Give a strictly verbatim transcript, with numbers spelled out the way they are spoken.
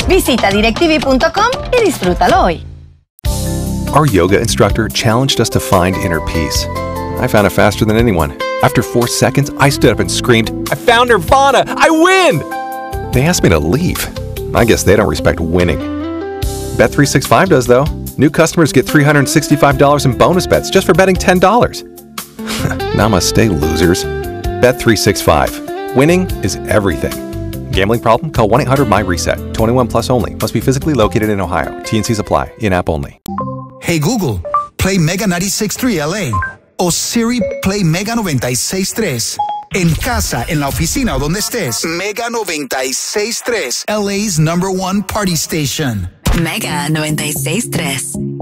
Visita directv punto com y disfrútalo hoy. Our yoga instructor challenged us to find inner peace. I found it faster than anyone. After four seconds, I stood up and screamed, "I found Nirvana! I win!" They asked me to leave. I guess they don't respect winning. Bet three sixty-five does, though. New customers get three hundred sixty-five dollars in bonus bets just for betting ten dollars. Namaste, losers. Bet three sixty-five. Winning is everything. Gambling problem? Call one eight hundred my reset. twenty-one plus only. Must be physically located in Ohio. T and Cs apply. In-app only. Hey Google, play Mega ninety-six point three L A. O Siri, play Mega ninety-six point three. En casa, en la oficina o donde estés. Mega ninety-six point three. L A's number one party station. Mega ninety-six point three.